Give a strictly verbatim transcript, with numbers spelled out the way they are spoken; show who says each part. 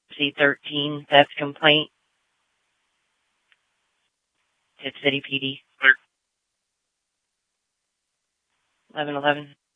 Speaker 1: C thirteen theft complaint. Tipp City P D. eleven eleven.